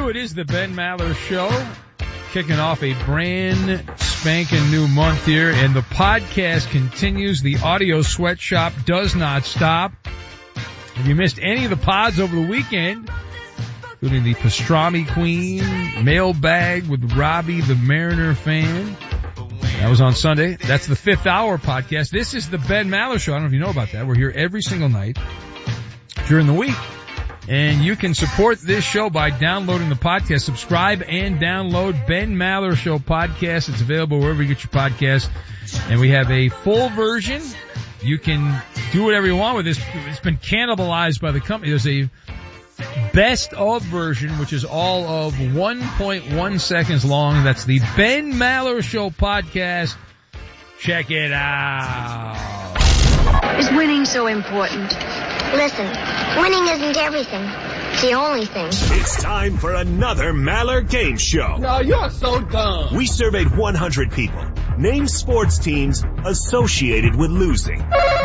It is the Ben Maller Show, kicking off a brand spanking new month here, and the podcast continues. The audio sweatshop does not stop. If you missed any of the pods over the weekend, including the Pastrami Queen, Mailbag with Robbie the Mariner fan, that was on Sunday. That's the 5th Hour podcast. This is the Ben Maller Show. I don't know if you know about that. We're here every single night during the week. And you can support this show by downloading the podcast. Subscribe and download Ben Maller Show podcast. It's available wherever you get your podcasts. And we have a full version. You can do whatever you want with this. It's been cannibalized by the company. There's a best of version, which is all of 1.1 seconds long. That's the Ben Maller Show podcast. Check it out. Is winning so important? Listen, winning isn't everything. It's the only thing. It's time for another Maller Game Show. No, you're so dumb. We surveyed 100 people. Name sports teams associated with losing.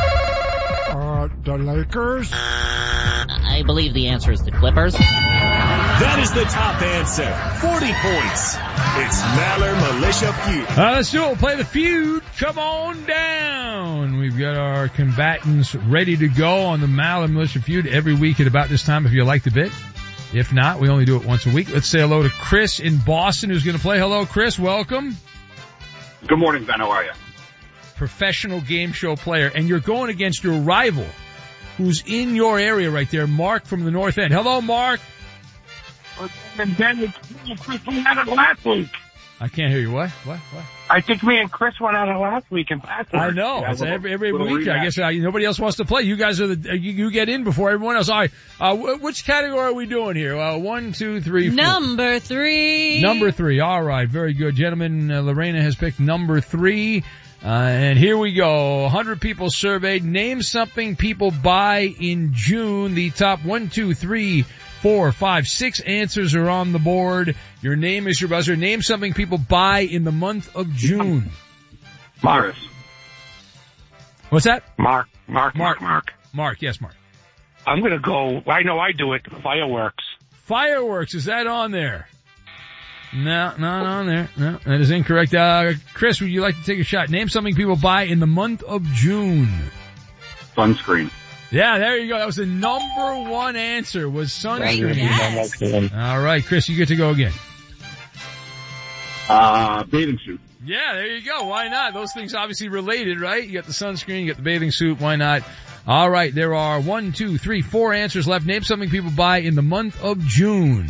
The Lakers? I believe the answer is the Clippers. That is the top answer. 40 points. It's Maller Militia Feud. Let's do it. We'll play the feud. Come on down. We've got our combatants ready to go on the Maller Militia Feud every week at about this time if you like the bit. If not, we only do it once a week. Let's say hello to Chris in Boston who's going to play. Hello, Chris. Welcome. Good morning, Ben. How are you? Professional game show player. And you're going against your rival who's in your area right there, Mark from the North End. Hello, Mark. And Ben, it's Chris went out of last week. I can't hear you. What? I think me and Chris went out of last week and passed. I know. Yeah, it's every week. I guess nobody else wants to play. You guys are you get in before everyone else. All right. Which category are we doing here? 1, 2, 3, 4. Number 3. Number 3. All right. Very good. Gentlemen, Lorena has picked number 3. And here we go. 100 people surveyed. Name something people buy in June. The top 1, 2, 3, 4, 5, 6 answers are on the board. Your name is your buzzer. Name something people buy in the month of June. Morris. What's that? Mark. Mark, yes, Mark. I'm going to go, I know I do it, fireworks. Fireworks, is that on there? No, not on there. No, that is incorrect. Chris, would you like to take a shot? Name something people buy in the month of June. Sunscreen. Yeah, there you go. That was the number 1 answer, was sunscreen. Yes. All right, Chris, you get to go again. Bathing suit. Yeah, there you go. Why not? Those things obviously related, right? You got the sunscreen, you got the bathing suit. Why not? All right, there are 1, 2, 3, 4 answers left. Name something people buy in the month of June.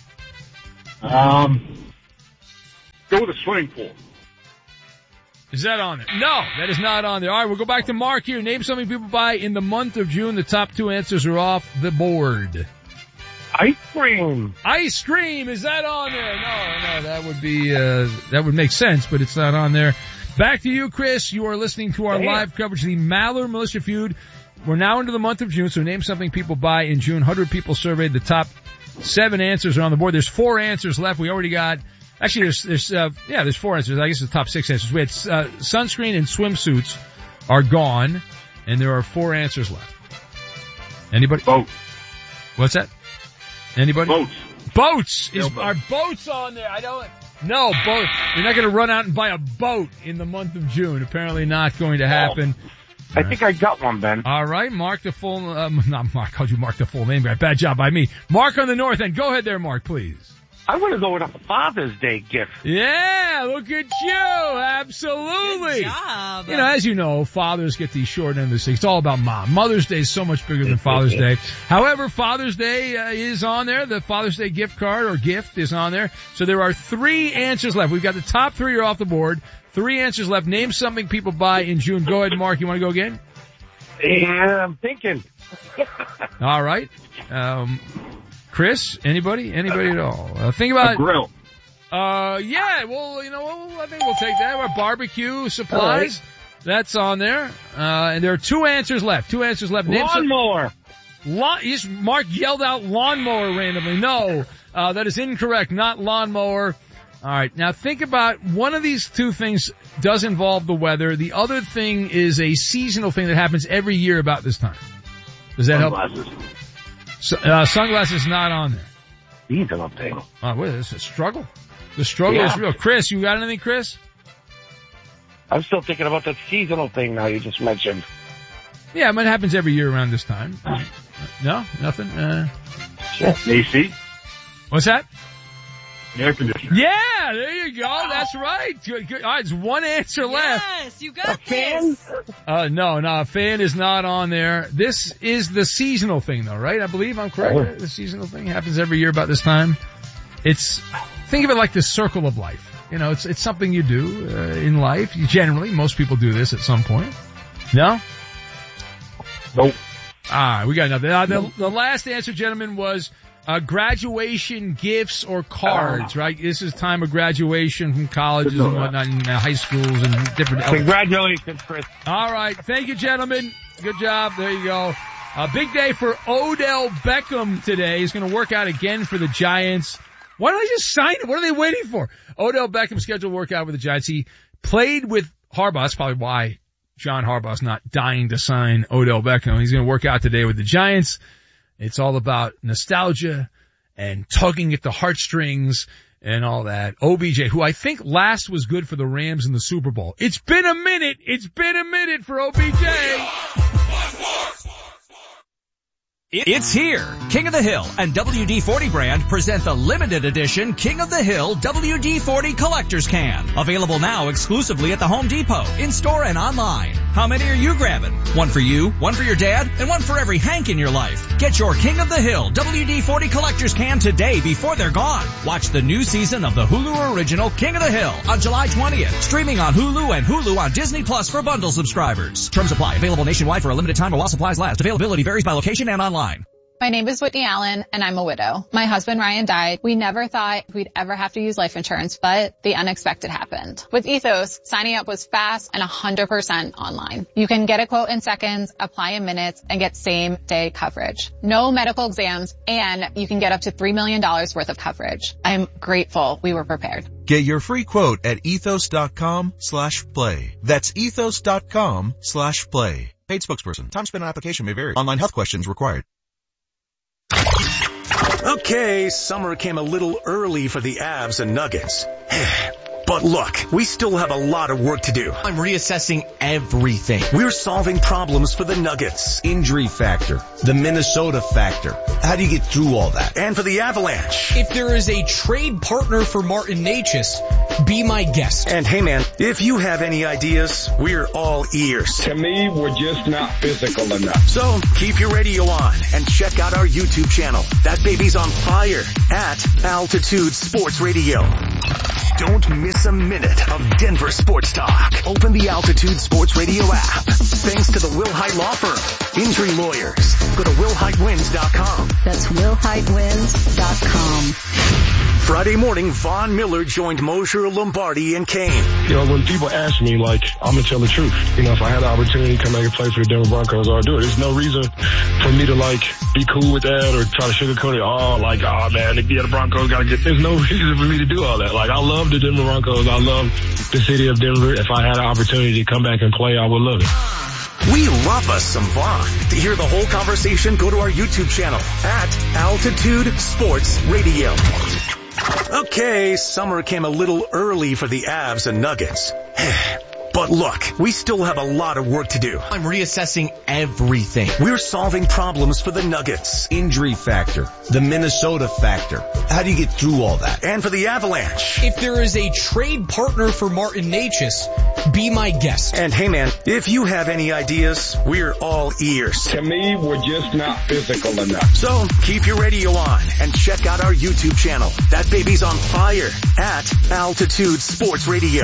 Go with a swimming pool. Is that on there? No, that is not on there. All right, we'll go back to Mark here. Name something people buy in the month of June. The top 2 answers are off the board. Ice cream. Ice cream, is that on there? No, that would be, that would make sense, but it's not on there. Back to you, Chris. You are listening to our live coverage of the Maller Militia Feud. We're now into the month of June, so name something people buy in June. 100 people surveyed. The top 7 answers are on the board. There's 4 answers left. We already got, actually there's 4 answers. I guess the top 6 answers. We had, sunscreen and swimsuits are gone, and there are 4 answers left. Anybody? Boat. What's that? Anybody? Boats. Boats! Are boats on there? No, boat. You're not gonna run out and buy a boat in the month of June. Apparently not going to happen. I think I got one, Ben. All right, Mark the full, not Mark, called you Mark the full name guy. Bad job by me. Mark on the North End. Go ahead there, Mark, please. I want to go with a Father's Day gift. Yeah, look at you. Absolutely. Good job. You know, as you know, fathers get the short end of the stick. It's all about mom. Mother's Day is so much bigger than Father's Day. However, Father's Day is on there. The Father's Day gift card or gift is on there. So there are 3 answers left. We've got the top 3 are off the board. 3 answers left. Name something people buy in June. Go ahead, Mark. You want to go again? Yeah, I'm thinking. All right. Chris, anybody at all? Think about a grill. Yeah, well, you know, I think we'll take that. Our barbecue supplies. Right. That's on there. And there are 2 answers left. 2 answers left. Lawnmower. Mark yelled out lawnmower randomly. No, that is incorrect. Not lawnmower. All right. Now think about one of these 2 things does involve the weather. The other thing is a seasonal thing that happens every year about this time. Does that help? Sunglasses. Sunglasses not on there. seasonal thing. What is this? A struggle? The struggle is real. Chris, you got anything, Chris? I'm still thinking about that seasonal thing now you just mentioned. Yeah, it happens every year around this time. No? Nothing? AC? What's that? Air conditioner. Yeah, there you go. That's right. Good. All right, it's one answer left. Yes, you got this. No, a fan is not on there. This is the seasonal thing, though, right? I believe I'm correct. Oh. The seasonal thing happens every year about this time. Think of it like the circle of life. You know, it's something you do in life. Most people do this at some point. No? Nope. We got nothing. The last answer, gentlemen, was graduation gifts or cards, right? This is time of graduation from colleges and whatnot, and high schools and different. Congratulations, Chris. All right. Thank you, gentlemen. Good job. There you go. A big day for Odell Beckham today. He's going to work out again for the Giants. Why don't they just sign it? What are they waiting for? Odell Beckham scheduled to work out with the Giants. He played with Harbaugh. That's probably why John Harbaugh's not dying to sign Odell Beckham. He's going to work out today with the Giants. It's all about nostalgia and tugging at the heartstrings and all that. OBJ, who I think last was good for the Rams in the Super Bowl. It's been a minute for OBJ. It's here. King of the Hill and WD-40 brand present the limited edition King of the Hill WD-40 Collector's Can. Available now exclusively at the Home Depot, in-store and online. How many are you grabbing? One for you, one for your dad, and one for every Hank in your life. Get your King of the Hill WD-40 Collector's Can today before they're gone. Watch the new season of the Hulu original King of the Hill on July 20th. Streaming on Hulu and Hulu on Disney Plus for bundle subscribers. Terms apply. Available nationwide for a limited time while supplies last. Availability varies by location and online. My name is Whitney Allen, and I'm a widow. My husband, Ryan, died. We never thought we'd ever have to use life insurance, but the unexpected happened. With Ethos, signing up was fast and 100% online. You can get a quote in seconds, apply in minutes, and get same-day coverage. No medical exams, and you can get up to $3 million worth of coverage. I'm grateful we were prepared. Get your free quote at ethos.com/play. That's ethos.com/play. Paid spokesperson. Time spent on application may vary. Online health questions required. Okay, summer came a little early for the Avs and Nuggets. But look, we still have a lot of work to do. I'm reassessing everything. We're solving problems for the Nuggets. Injury factor, the Minnesota factor. How do you get through all that? And for the Avalanche. If there is a trade partner for Martin Necas, be my guest. And hey man, if you have any ideas, we're all ears. To me, we're just not physical enough. So keep your radio on and check out our YouTube channel. That baby's on fire at Altitude Sports Radio. Don't miss a minute of Denver sports talk. Open the Altitude Sports Radio app. Thanks to the Will Height Law Firm. Injury lawyers. Go to willheightwins.com. That's willheightwins.com. Friday morning, Von Miller joined Mosher, Lombardi, and Kane. You know, when people ask me, like, I'm going to tell the truth. You know, if I had the opportunity to come back and play for the Denver Broncos, I'll do it. There's no reason for me to, like, be cool with that or try to sugarcoat it. Oh, man, the Broncos got to get... There's no reason for me to do all that. Like, I love the Denver Broncos. I love the city of Denver. If I had an opportunity to come back and play, I would love it. We love us some Vaughn. To hear the whole conversation, go to our YouTube channel at Altitude Sports Radio. Okay, summer came a little early for the Avs and Nuggets. But look, we still have a lot of work to do. I'm reassessing everything. We're solving problems for the Nuggets. Injury factor, the Minnesota factor. How do you get through all that? And for the Avalanche. If there is a trade partner for Martin Necas, be my guest. And hey man, if you have any ideas, we're all ears. To me, we're just not physical enough. So keep your radio on and check out our YouTube channel. That baby's on fire at Altitude Sports Radio.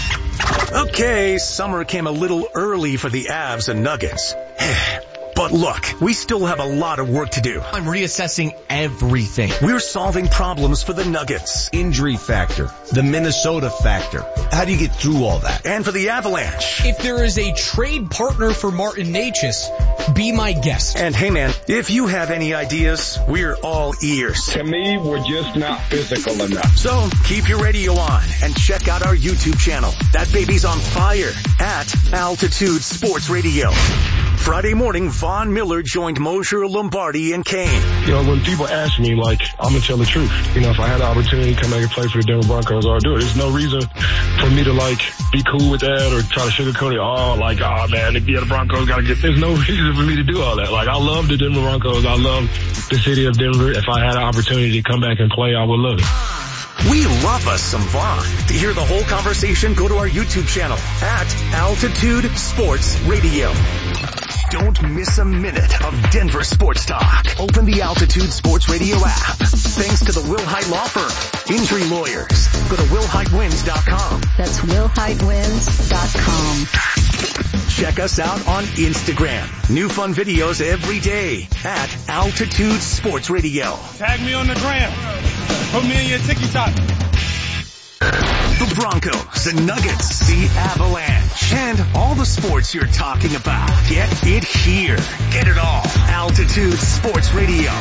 Okay, summer came a little early for the Avs and Nuggets. But look, we still have a lot of work to do. I'm reassessing everything. We're solving problems for the Nuggets. Injury factor, the Minnesota factor. How do you get through all that? And for the Avalanche. If there is a trade partner for Martin Necas, be my guest. And hey man, if you have any ideas, we're all ears. To me, we're just not physical enough. So keep your radio on and check out our YouTube channel. That baby's on fire at Altitude Sports Radio. Friday morning, Von Miller joined Mosher, Lombardi, and Kane. You know, when people ask me, like, I'm going to tell the truth. You know, if I had the opportunity to come back and play for the Denver Broncos, I'll do it. There's no reason for me to, like, be cool with that or try to sugarcoat it. Oh, man, the Broncos got to get... There's no reason for me to do all that. Like, I love the Denver Broncos. I love the city of Denver. If I had an opportunity to come back and play, I would love it. We love us some Vaughn. To hear the whole conversation, go to our YouTube channel at Altitude Sports Radio. Don't miss a minute of Denver sports talk. Open the Altitude Sports Radio app. Thanks to the Wilhite Law Firm. Injury lawyers. Go to WilhiteWins.com. That's WilhiteWins.com. Check us out on Instagram. New fun videos every day at Altitude Sports Radio. Tag me on the gram. Put me in your TikTok. The Broncos, the Nuggets, the Avalanche, and all the sports you're talking about. Get it here. Get it all. Altitude Sports Radio.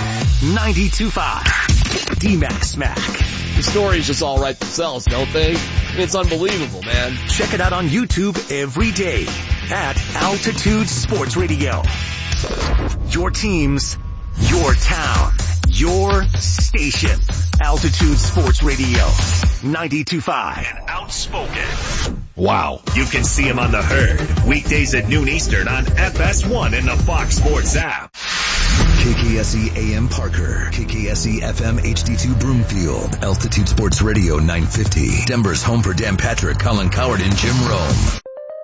92.5. D-Max Smack. The stories just all write themselves, don't they? It's unbelievable, man. Check it out on YouTube every day at Altitude Sports Radio. Your teams, your town, your station. Altitude Sports Radio. 92.5. And outspoken. Wow. You can see him on The Herd. Weekdays at noon Eastern on FS1 and the Fox Sports app. KKSE AM Parker. KKSE FM HD2 Broomfield. Altitude Sports Radio 950. Denver's home for Dan Patrick, Colin Coward, and Jim Rome.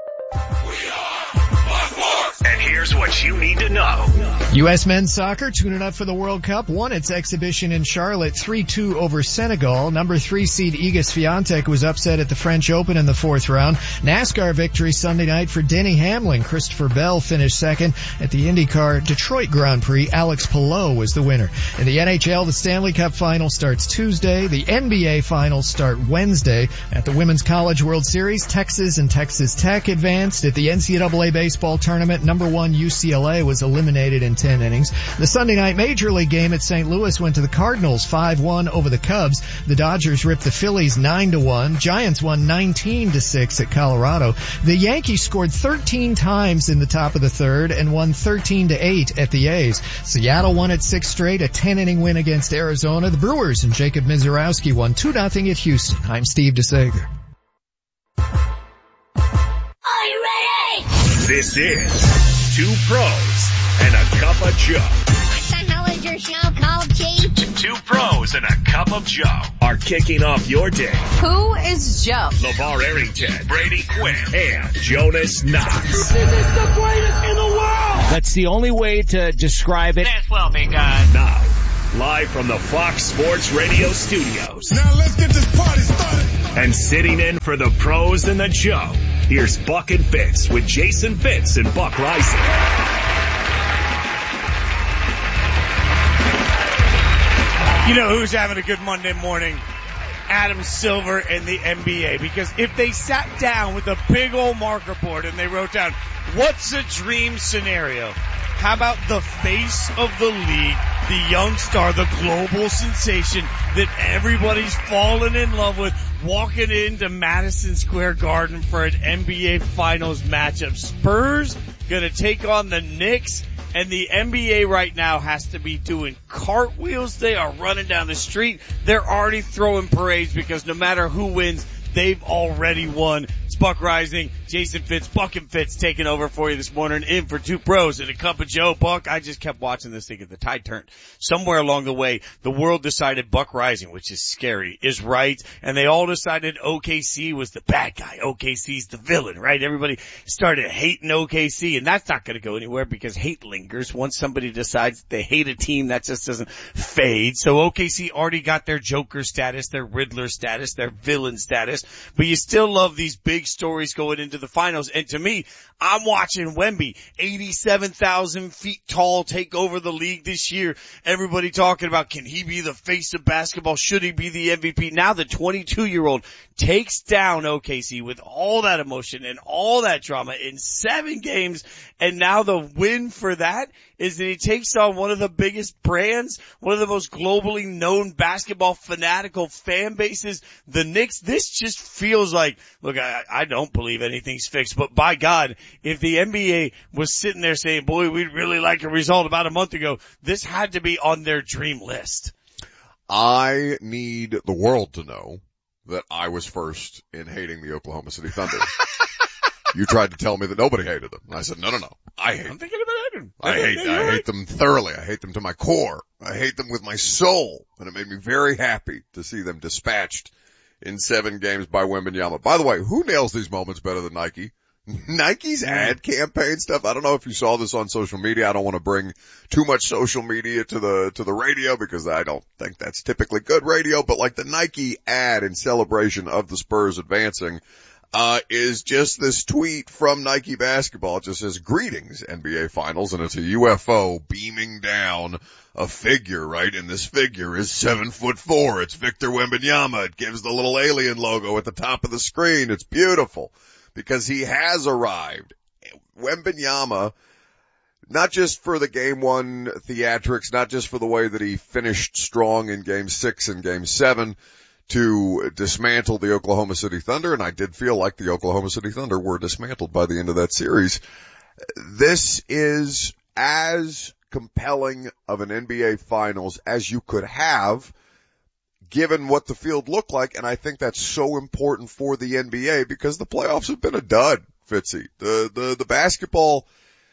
And here's what you need to know. U.S. men's soccer tuning up for the World Cup won its exhibition in Charlotte 3-2 over Senegal. Number 3 seed Igor Swiatek was upset at the French Open in the fourth round. NASCAR victory Sunday night for Denny Hamlin. Christopher Bell finished second at the IndyCar Detroit Grand Prix. Alex Palou was the winner. In the NHL, the Stanley Cup final starts Tuesday. The NBA finals start Wednesday. At the Women's College World Series, Texas and Texas Tech advanced. At the NCAA baseball tournament, number 1 UCLA was eliminated in 10 innings. The Sunday night Major League game at St. Louis went to the Cardinals 5-1 over the Cubs. The Dodgers ripped the Phillies 9-1. Giants won 19-6 at Colorado. The Yankees scored 13 times in the top of the third and won 13-8 at the A's. Seattle won its 6th straight, a 10-inning win against Arizona. The Brewers and Jacob Mizorowski won 2-0 at Houston. I'm Steve DeSager. Are you ready? This is Two Pros and a Cup of Joe. What the hell is your show called, Chief? Two Pros and a Cup of Joe are kicking off your day. Who is Joe? LeVar Arrington, Brady Quinn, and Jonas Knox. This is the greatest in the world. That's the only way to describe it. This will be good. Now, live from the Fox Sports Radio studios. Now let's get this party started. And sitting in for the pros and the Joe, here's Buck and Fitz with Jason Fitz and Buck Rising. You know who's having a good Monday morning? Adam Silver and the NBA. Because if they sat down with a big old marker board and they wrote down, what's a dream scenario? How about the face of the league, the young star, the global sensation that everybody's fallen in love with, walking into Madison Square Garden for an NBA Finals matchup? Spurs gonna take on the Knicks, and the NBA right now has to be doing cartwheels. They are running down the street. They're already throwing parades because no matter who wins, they've already won. It's Buck Rising, Jason Fitz, Buck and Fitz taking over for you this morning, in for Two Pros and a Cup of Joe. Buck, I just kept watching this thing at the tide turned. Somewhere along the way, the world decided Buck Rising, which is scary, is right, and they all decided OKC was the bad guy. OKC's the villain, right? Everybody started hating OKC, and that's not going to go anywhere because hate lingers. Once somebody decides they hate a team, that just doesn't fade. So OKC already got their Joker status, their Riddler status, their villain status, but you still love these big stories going into the finals. And to me, I'm watching Wemby, 87,000 feet tall, take over the league this year. Everybody talking about, can he be the face of basketball? Should he be the MVP? Now the 22-year-old takes down OKC with all that emotion and all that drama in 7 games. And now the win for that is that he takes on one of the biggest brands, one of the most globally known basketball fanatical fan bases, the Knicks. This just feels like, look, I don't believe anything's fixed, but by God, if the NBA was sitting there saying, boy, we'd really like a result about a month ago, this had to be on their dream list. I need the world to know that I was first in hating the Oklahoma City Thunder. You tried to tell me that nobody hated them. And I said, no. I hate them. I'm thinking about hating them. I hate them thoroughly. I hate them to my core. I hate them with my soul. And it made me very happy to see them dispatched in 7 games by Wembanyama. By the way, who nails these moments better than Nike? Nike's ad campaign stuff. I don't know if you saw this on social media. I don't want to bring too much social media to the radio because I don't think that's typically good radio, but like the Nike ad in celebration of the Spurs advancing, is just this tweet from Nike Basketball. It just says, greetings NBA Finals, and it's a UFO beaming down a figure, right? And this figure is 7'4". It's Victor Wembanyama. It gives the little alien logo at the top of the screen. It's beautiful. Because he has arrived. Wembanyama, not just for the game 1 theatrics, not just for the way that he finished strong in game 6 and game 7 to dismantle the Oklahoma City Thunder, and I did feel like the Oklahoma City Thunder were dismantled by the end of that series. This is as compelling of an NBA Finals as you could have, given what the field looked like, and I think that's so important for the NBA because the playoffs have been a dud, Fitzy. The basketball,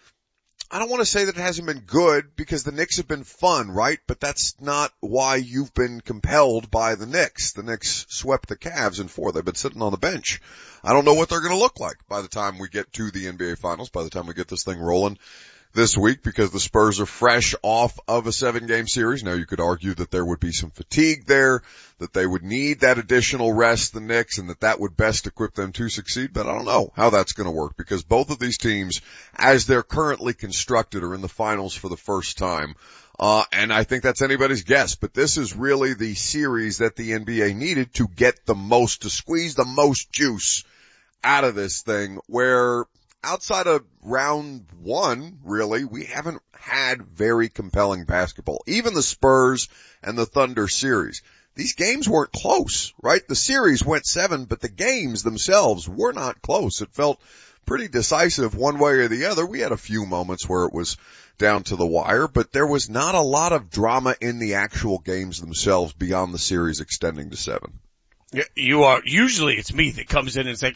I don't want to say that it hasn't been good because the Knicks have been fun, right? But that's not why you've been compelled by the Knicks. The Knicks swept the Cavs in 4. They've been sitting on the bench. I don't know what they're going to look like by the time we get to the NBA Finals, by the time we get this thing rolling this week, because the Spurs are fresh off of a 7-game series. Now you could argue that there would be some fatigue there, that they would need that additional rest, the Knicks, and that would best equip them to succeed, but I don't know how that's going to work because both of these teams, as they're currently constructed, are in the finals for the first time. And I think that's anybody's guess, but this is really the series that the NBA needed to get the most, to squeeze the most juice out of this thing, where outside of round 1, really, we haven't had very compelling basketball. Even the Spurs and the Thunder series, these games weren't close, right? The series went 7, but the games themselves were not close. It felt pretty decisive one way or the other. We had a few moments where it was down to the wire, but there was not a lot of drama in the actual games themselves beyond the series extending to 7. You are, usually it's me that comes in and it's like,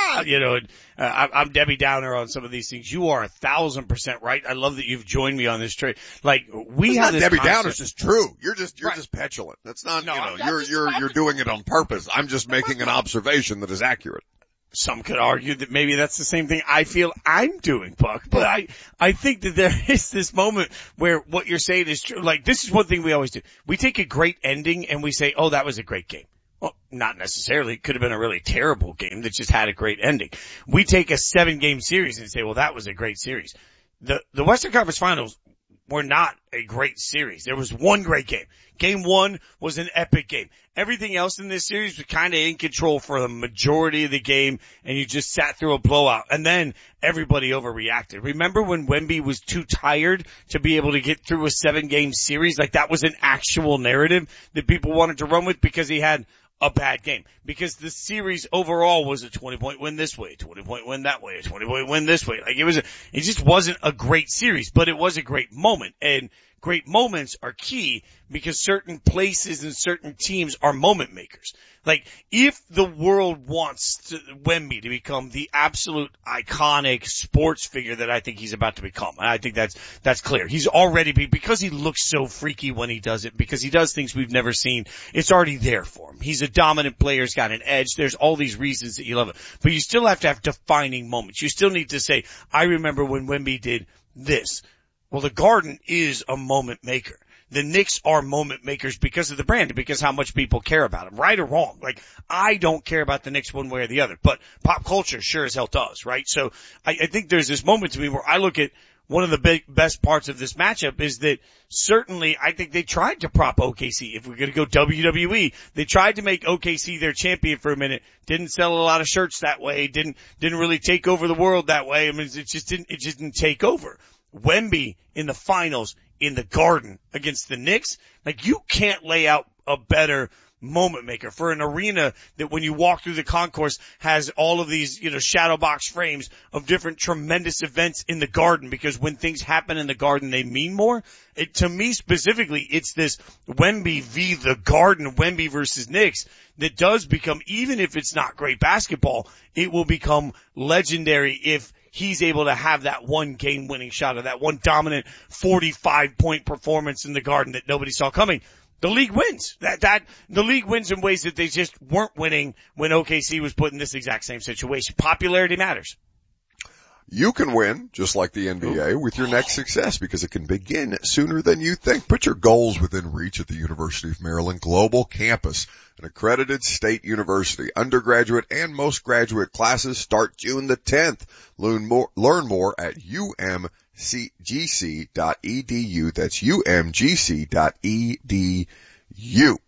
I'm Debbie Downer on some of these things. You are 1,000% right. I love that you've joined me on this trade. Like, we have this Debbie concept. Downer's just true. You're just petulant. That's not, you're doing it on purpose. I'm just making an observation that is accurate. Some could argue that maybe that's the same thing I feel I'm doing, Buck. But I think that there is this moment where what you're saying is true. Like, this is one thing we always do. We take a great ending and we say, oh, that was a great game. Well, not necessarily. It could have been a really terrible game that just had a great ending. We take a 7-game series and say, well, that was a great series. The Western Conference Finals were not a great series. There was one great game. Game 1 was an epic game. Everything else in this series was kind of in control for the majority of the game, and you just sat through a blowout. And then everybody overreacted. Remember when Wemby was too tired to be able to get through a 7-game series? Like, that was an actual narrative that people wanted to run with because he had a bad game, because the series overall was a 20-point win this way, a 20-point win that way, a 20-point win this way. Like, it just wasn't a great series, but it was a great moment. And great moments are key because certain places and certain teams are moment makers. Like, if the world wants Wemby to become the absolute iconic sports figure that I think he's about to become, and I think that's clear. He's already because he looks so freaky when he does it, because he does things we've never seen. It's already there for him. He's a dominant player. He's got an edge. There's all these reasons that you love it. But you still have to have defining moments. You still need to say, I remember when Wemby did this. Well, the Garden is a moment maker. The Knicks are moment makers because of the brand, because how much people care about them, right or wrong. Like, I don't care about the Knicks one way or the other, but pop culture sure as hell does, right? So I think there's this moment to me where I look at one of the best parts of this matchup is that certainly I think they tried to prop OKC. If we're going to go WWE, they tried to make OKC their champion for a minute. Didn't sell a lot of shirts that way. Didn't really take over the world that way. I mean, it just didn't take over. Wemby in the finals in the Garden against the Knicks, like you can't lay out a better moment maker for an arena that when you walk through the concourse has all of these, shadow box frames of different tremendous events in the Garden, because when things happen in the Garden, they mean more. To me specifically, it's this Wemby v. the Garden, Wemby versus Knicks, that does become, even if it's not great basketball, it will become legendary if he's able to have that one game winning shot or that one dominant 45-point performance in the Garden that nobody saw coming. The league wins. The league wins in ways that they just weren't winning when OKC was put in this exact same situation. Popularity matters. You can win, just like the NBA, with your next success, because it can begin sooner than you think. Put your goals within reach at the University of Maryland Global Campus, an accredited state university. Undergraduate and most graduate classes start June the 10th. Learn more at umgc.edu. That's umgc.edu.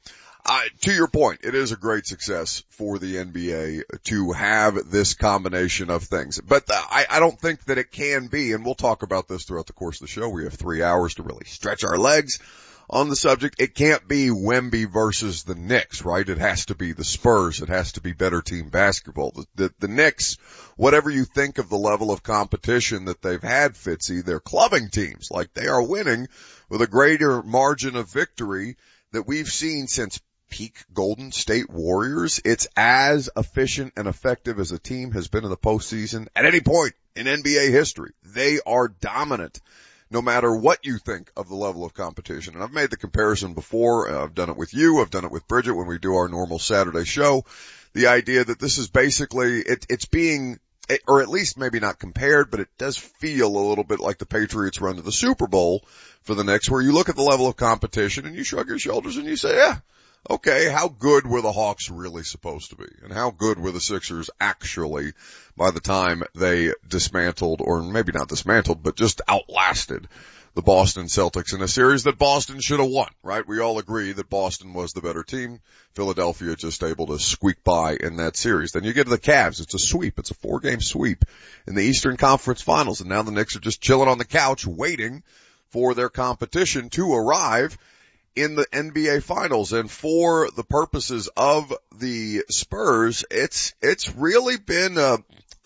To your point, it is a great success for the NBA to have this combination of things. But I don't think that it can be, and we'll talk about this throughout the course of the show. We have 3 hours to really stretch our legs on the subject. It can't be Wemby versus the Knicks, right? It has to be the Spurs. It has to be better team basketball. The Knicks, whatever you think of the level of competition that they've had, Fitzy, they're clubbing teams. Like, they are winning with a greater margin of victory that we've seen since peak Golden State Warriors. It's as efficient and effective as a team has been in the postseason at any point in NBA history. They are dominant, no matter what you think of the level of competition. And I've made the comparison before. I've done it with you. I've done it with Bridget when we do our normal Saturday show. The idea that this is basically, it's being, or at least maybe not compared, but it does feel a little bit like the Patriots run to the Super Bowl for the Knicks, where you look at the level of competition and you shrug your shoulders and you say, yeah, okay, how good were the Hawks really supposed to be? And how good were the Sixers actually by the time they dismantled, or maybe not dismantled, but just outlasted the Boston Celtics in a series that Boston should have won, right? We all agree that Boston was the better team. Philadelphia just able to squeak by in that series. Then you get to the Cavs. It's a sweep. It's a 4-game sweep in the Eastern Conference Finals. And now the Knicks are just chilling on the couch waiting for their competition to arrive in the NBA Finals. And for the purposes of the Spurs, it's really been a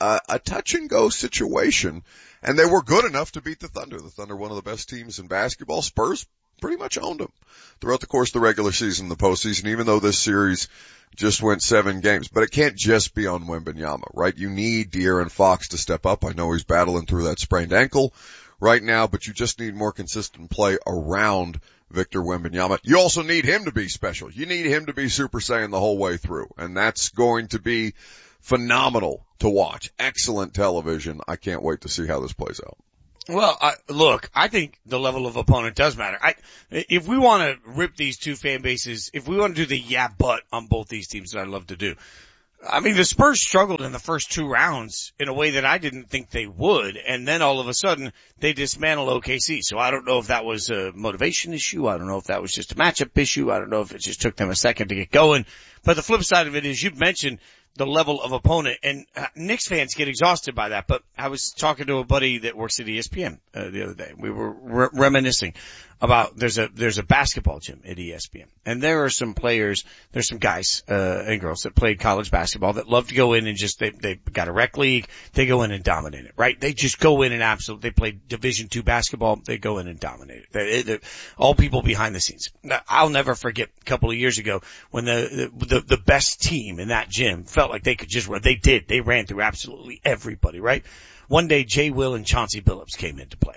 touch and go situation. And they were good enough to beat the Thunder. The Thunder, one of the best teams in basketball. Spurs pretty much owned them throughout the course of the regular season, the postseason, even though this series just went 7 games. But it can't just be on Wembanyama, right? You need De'Aaron Fox to step up. I know he's battling through that sprained ankle right now, but you just need more consistent play around Victor Wembanyama. You also need him to be special. You need him to be Super Saiyan the whole way through. And that's going to be phenomenal to watch. Excellent television. I can't wait to see how this plays out. Well, look, I think the level of opponent does matter. If we want to rip these two fan bases, if we want to do the but on both these teams, I'd love to do. I mean, the Spurs struggled in the first 2 rounds in a way that I didn't think they would, and then all of a sudden they dismantled OKC. So I don't know if that was a motivation issue. I don't know if that was just a matchup issue. I don't know if it just took them a second to get going. But the flip side of it is, you've mentioned the level of opponent, and Knicks fans get exhausted by that. But I was talking to a buddy that works at ESPN the other day. We were reminiscing about there's a basketball gym at ESPN, and there are some players, there's some guys and girls that played college basketball that love to go in and just they got a rec league, they go in and dominate it, right? They just go in and absolutely, they play Division II basketball, they go in and dominate it. They're all people behind the scenes. Now, I'll never forget a couple of years ago when the best team in that gym felt like they could just run. They ran through absolutely everybody, right? One day, Jay Will and Chauncey Billups came into play.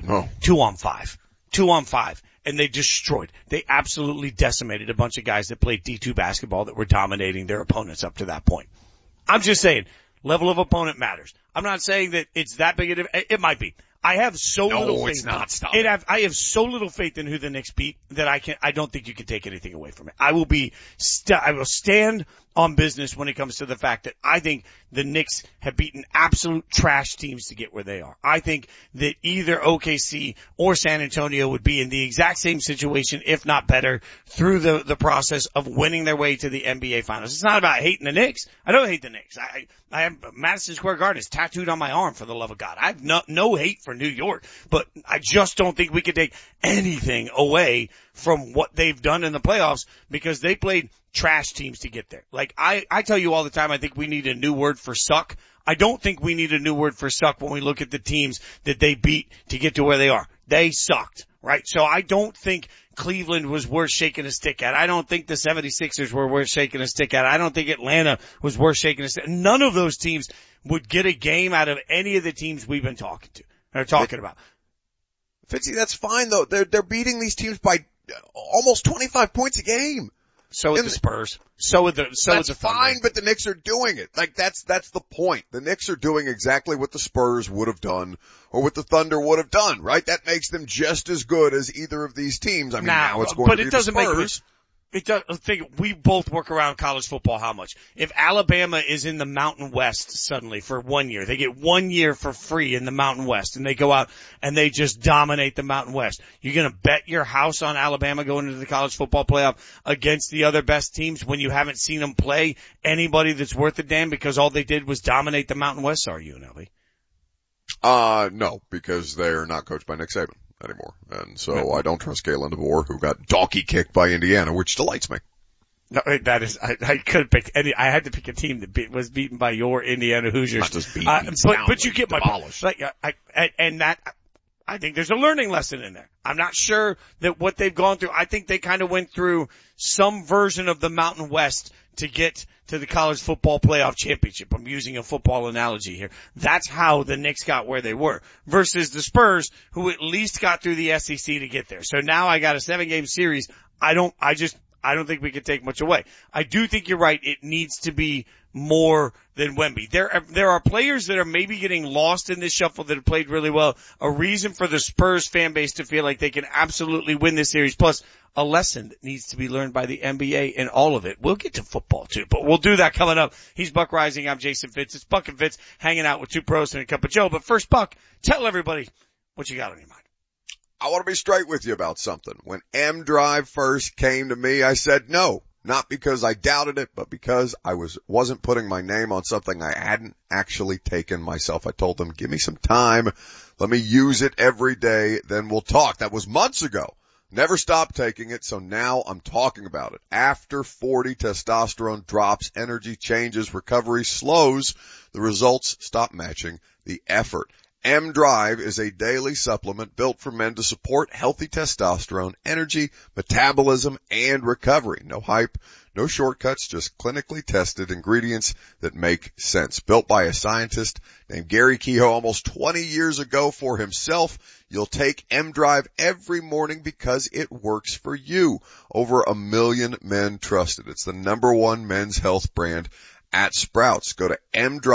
2-on-5. And they destroyed. They absolutely decimated a bunch of guys that played D2 basketball that were dominating their opponents up to that point. I'm just saying, level of opponent matters. I'm not saying that it's that big of it might be. I have so little faith. It's not. Stop. I have so little faith in who the Knicks beat that I don't think you can take anything away from it. I will stand on business when it comes to the fact that I think the Knicks have beaten absolute trash teams to get where they are. I think that either OKC or San Antonio would be in the exact same situation, if not better, through the process of winning their way to the NBA Finals. It's not about hating the Knicks. I don't hate the Knicks. I have Madison Square Garden is tattooed on my arm, for the love of God. I have no hate for New York. But I just don't think we could take anything away from what they've done in the playoffs because they played trash teams to get there. Like I tell you all the time, I think we need a new word for suck. I don't think we need a new word for suck when we look at the teams that they beat to get to where they are. They sucked, right? So I don't think Cleveland was worth shaking a stick at. I don't think the 76ers were worth shaking a stick at. I don't think Atlanta was worth shaking a stick. None of those teams would get a game out of any of the teams we've been talking about. Fitzy, that's fine though. They're beating these teams by almost 25 points a game. So with the Spurs. So with the Thunder. Fine, but the Knicks are doing it. Like that's the point. The Knicks are doing exactly what the Spurs would have done or what the Thunder would have done, right? That makes them just as good as either of these teams. I mean, now it's going to be the Spurs. We both work around college football how much? If Alabama is in the Mountain West suddenly for 1 year, they get 1 year for free in the Mountain West and they go out and they just dominate the Mountain West. You're going to bet your house on Alabama going into the college football playoff against the other best teams when you haven't seen them play anybody that's worth a damn because all they did was dominate the Mountain West, are you, Nelly? No, because they're not coached by Nick Saban anymore. And so I don't trust Kalen DeBoer, who got donkey kicked by Indiana, which delights me. No, that is, I could pick any, I had to pick a team that was beaten by your Indiana Hoosiers. Not just beaten, but you get demolished. My point. I think there's a learning lesson in there. I'm not sure that what they've gone through, I think they kind of went through some version of the Mountain West to get to the college football playoff championship. I'm using a football analogy here. That's how the Knicks got where they were versus the Spurs, who at least got through the SEC to get there. So now I got a 7-game series. I don't think we could take much away. I do think you're right. It needs to be more than Wemby. There are players that are maybe getting lost in this shuffle that have played really well. A reason for the Spurs fan base to feel like they can absolutely win this series. Plus a lesson that needs to be learned by the NBA and all of it. We'll get to football too, but we'll do that coming up. He's Buck Rising. I'm Jason Fitz. It's Buck and Fitz hanging out with two pros and a cup of Joe. But first, Buck, tell everybody what you got on your mind. I want to be straight with you about something. When M Drive first came to me, I said no. Not because I doubted it, but because I wasn't putting my name on something I hadn't actually taken myself. I told them, give me some time. Let me use it every day. Then we'll talk. That was months ago. Never stopped taking it. So now I'm talking about it. After 40, testosterone drops, energy changes, recovery slows. The results stop matching the effort. M Drive is a daily supplement built for men to support healthy testosterone, energy, metabolism, and recovery. No hype, no shortcuts, just clinically tested ingredients that make sense. Built by a scientist named Gary Kehoe almost 20 years ago for himself. You'll take M Drive every morning because it works for you. Over 1 million men trust it. It's the #1 men's health brand at Sprouts. Go to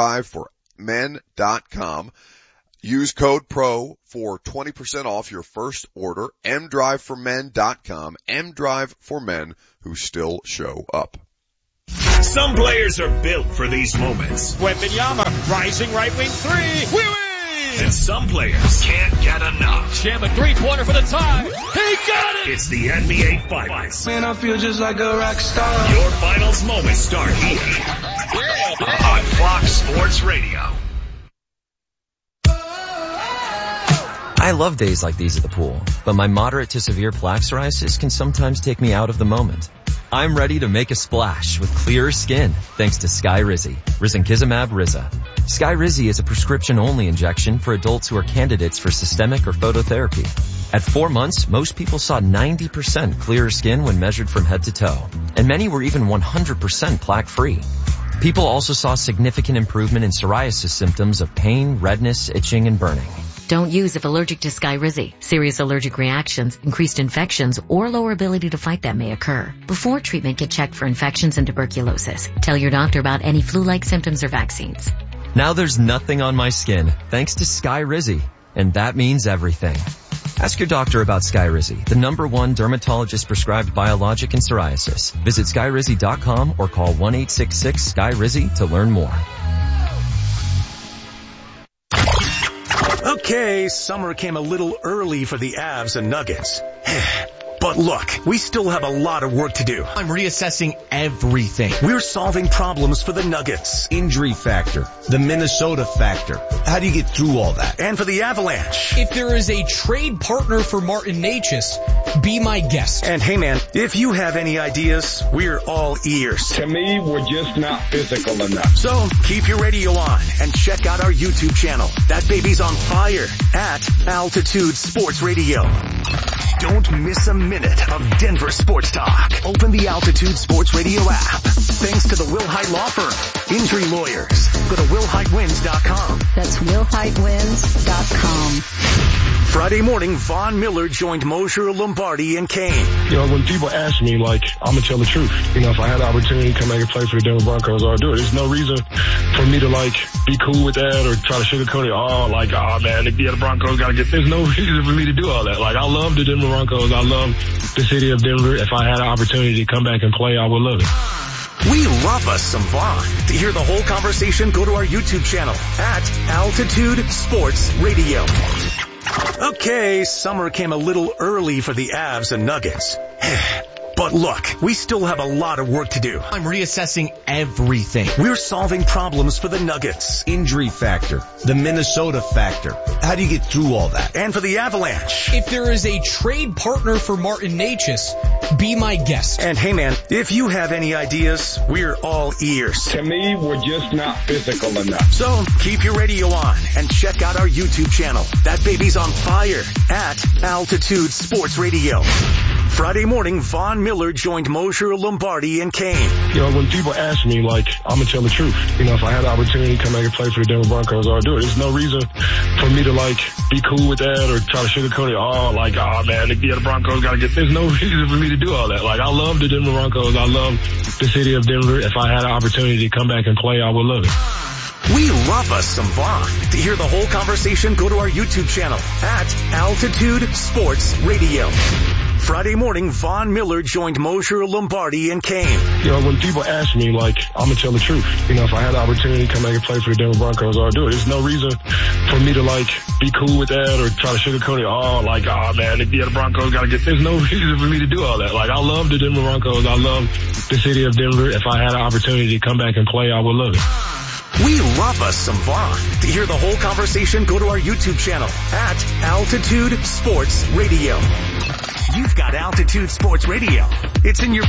mdriveformen.com. Use code PRO for 20% off your first order. mdriveformen.com. mDrive for men who still show up. Some players are built for these moments. Wembanyama, rising right wing three. We win! And some players can't get enough. Jam a three-pointer for the tie. He got it! It's the NBA Finals. Man, I feel just like a rock star. Your finals moments start here on Fox Sports Radio. I love days like these at the pool, but my moderate to severe plaque psoriasis can sometimes take me out of the moment. I'm ready to make a splash with clearer skin thanks to Skyrizi, Risankizumab Riza. Skyrizi is a prescription-only injection for adults who are candidates for systemic or phototherapy. At 4 months, most people saw 90% clearer skin when measured from head to toe, and many were even 100% plaque-free. People also saw significant improvement in psoriasis symptoms of pain, redness, itching, and burning. Don't use if allergic to Skyrizi. Serious allergic reactions, increased infections, or lower ability to fight them may occur. Before treatment, get checked for infections and tuberculosis. Tell your doctor about any flu-like symptoms or vaccines. Now there's nothing on my skin thanks to Skyrizi, and that means everything. Ask your doctor about Skyrizi, the #1 dermatologist prescribed biologic in psoriasis. Visit Skyrizi.com or call 1-866-SKYRIZI to learn more. Okay, summer came a little early for the Avs and Nuggets. But look, we still have a lot of work to do. I'm reassessing everything. We're solving problems for the Nuggets. Injury factor. The Minnesota factor. How do you get through all that? And for the Avalanche. If there is a trade partner for Martin Necas, be my guest. And hey man, if you have any ideas, we're all ears. To me, we're just not physical enough. So keep your radio on and check out our YouTube channel. That baby's on fire at Altitude Sports Radio. Don't miss a minute of Denver sports talk. Open the Altitude Sports Radio app. Thanks to the Wilhite Law Firm. Injury lawyers. Go to WilhiteWins.com. That's WilhiteWins.com. Friday morning, Von Miller joined Mosher, Lombardi, and Kane. You know, when people ask me, like, I'm going to tell the truth. You know, if I had the opportunity to come back and play for the Denver Broncos, I'll do it. There's no reason for me to, like, be cool with that or try to sugarcoat it. Man, the Broncos got to get... There's no reason for me to do all that. Like, I love the Denver Broncos. I love the city of Denver. If I had an opportunity to come back and play, I would love it. We love us some Vaughn. To hear the whole conversation, go to our YouTube channel at Altitude Sports Radio. Okay, summer came a little early for the Avs and Nuggets. But look, we still have a lot of work to do. I'm reassessing everything. We're solving problems for the Nuggets. Injury factor. The Minnesota factor. How do you get through all that? And for the Avalanche. If there is a trade partner for Martin Necas, be my guest. And hey man, if you have any ideas, we're all ears. To me, we're just not physical enough. So keep your radio on and check out our YouTube channel. That baby's on fire at Altitude Sports Radio. Friday morning, Von Miller joined Mosher, Lombardi, and Kane. You know, when people ask me, like, I'm going to tell the truth. You know, if I had the opportunity to come back and play for the Denver Broncos, I'll do it. There's no reason for me to, like, be cool with that or try to sugarcoat it. Man, the Broncos got to get... There's no reason for me to do all that. Like, I love the Denver Broncos. I love the city of Denver. If I had an opportunity to come back and play, I would love it. We love us some Vaughn. To hear the whole conversation, go to our YouTube channel at Altitude Sports Radio. Friday morning, Von Miller joined Mosher, Lombardi, and Kane. You know, when people ask me, like, I'm going to tell the truth. You know, if I had the opportunity to come back and play for the Denver Broncos, I'll do it. There's no reason for me to, like, be cool with that or try to sugarcoat it. Man, the Broncos got to get... There's no reason for me to do all that. Like, I love the Denver Broncos. I love the city of Denver. If I had an opportunity to come back and play, I would love it. We love us some Vaughn. To hear the whole conversation, go to our YouTube channel at Altitude Sports Radio. You've got Altitude Sports Radio. It's in your